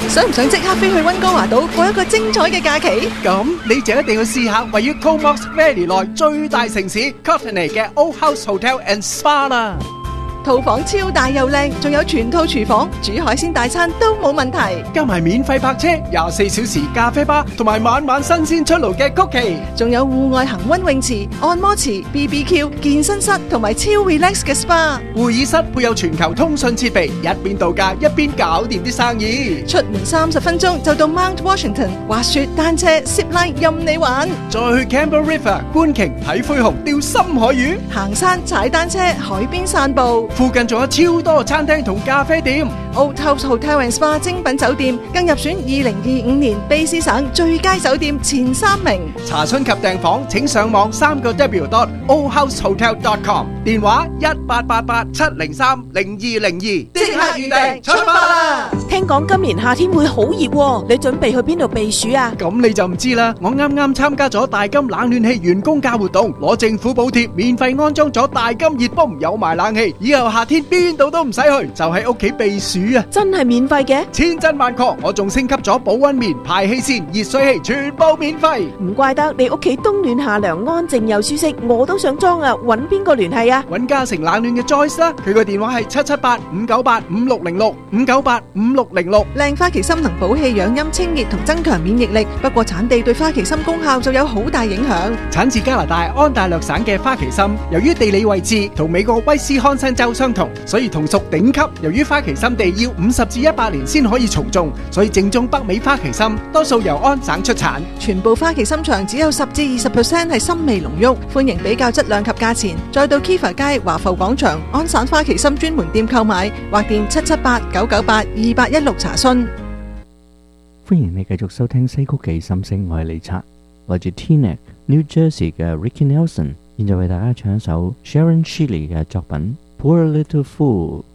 想唔想即刻飛去溫哥華島過一個精彩嘅假期？ 咁你就一定要試下位於 Comox Valley 內最大城市 Courtenay 嘅 Old House Hotel and Spa 啦。 套房超大又靚，仲有全套廚房，煮海鮮大餐都冇問題。 加埋免費泊車、24小時咖啡吧，同埋晚晚新鮮出爐嘅曲奇， 仲有戶外恒溫泳池、按摩池、BBQ、健身室同埋超 relax 嘅 SPA。 會議室配有全球通訊設備，一邊度假一邊搞掂啲生意。 出門30分鐘就到 Mount Washington， 滑雪、單車、zip line 任你玩。 再去 Campbell River 觀鯨睇灰熊、釣深海魚， 行山、踩單車、海邊散步。 附近仲有超多餐廳同咖啡店。 Old House Hotel and Spa 精品酒店更入選2025年卑詩省最佳酒店前3名。 查詢及訂房請上網3w.oldhousehotel.com， 電話1888-703-0202，即刻預訂出發啦！ 聽講今年夏天會好熱喎，你準備去邊度避暑啊？ 咁你就唔知啦，我啱啱參加咗大金冷暖氣員工價活動，攞政府補貼，免費安裝咗大金熱泵，有埋冷氣，以後夏天邊度都唔使去，就喺屋企避暑啊！ 真係免費嘅？ 千真萬確，我仲升級咗保溫棉、排氣扇、熱水器，全部免費。 唔怪得你屋企冬暖夏涼，安靜又舒適，我都想裝啊！搵邊個聯繫啊？ 搵嘉誠冷暖嘅 Joyce 啦，佢個電話係778-598-5606，598-5606。 靚花旗參能補氣養陰、清熱同增強免疫力，不過產地對花旗參功效就有好大影響。 產自加拿大安大略省嘅花旗參，由於地理位置同美國威斯康辛州相同，所以同屬頂級。由於花旗參地要50至100年先可以重種，所以正宗北美花旗參多數由安省出產。 全部花旗參場只有10至20% 係參味濃郁，歡迎比較質量及價錢，再到 Kiva 街華埠廣場安省花旗參專門店購買，或電778-998-2816查詢。 歡迎你繼續收聽西曲記心聲，我係李察，來自 Teaneck New Jersey 嘅 Ricky Nelson， 現在為大家唱一首 Sharon Shelley 嘅作品 Poor Little Fool。